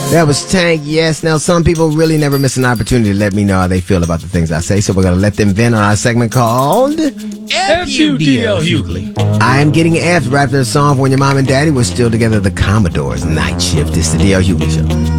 That was Tank, yes. Now, some people really never miss an opportunity to let me know how they feel about the things I say, so we're going to let them vent on our segment called F-U-D-L Hughley. I Am Getting F right after the song for when your mom and daddy were still together, the Commodores Night Shift. It's the D.L. Hughley Show.